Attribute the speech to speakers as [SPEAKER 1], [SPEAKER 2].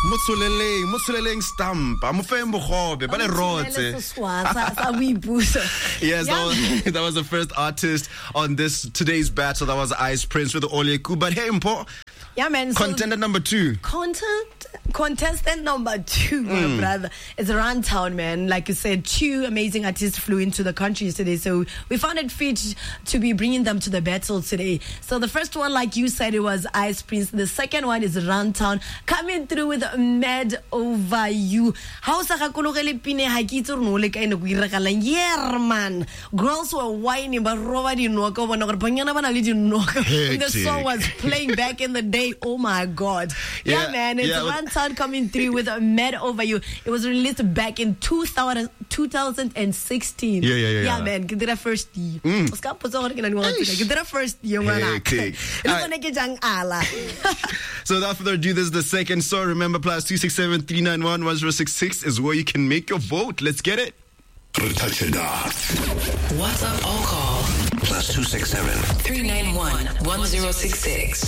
[SPEAKER 1] Motsoleleng stamp. I'm a fan bogobe, but Yes, that was the first artist on today's battle. That was Ice Prince with the Oleku. But hey, Mpo.
[SPEAKER 2] Yeah, man.
[SPEAKER 1] Contender number 2.
[SPEAKER 2] Contestant number 2, my brother, is Runtown, man. Like you said, 2 amazing artists flew into the country today, so we found it fit to be bringing them to the battle today. So the first one, like you said, it was Ice Prince. The second one is Runtown, coming through with Mad Over You. Yeah, man. Girls were whining, but the song was playing back in the day. Oh my God. Yeah, man. It's Runtown coming through with Mad Over You. It was released back in 2016. Yeah, man. Get that first year. Get that first year.
[SPEAKER 1] So without further ado, this is the second song. Remember, +267 391 1066 is where you can make your vote. Let's get it.
[SPEAKER 3] WhatsApp or call +267 391 1066.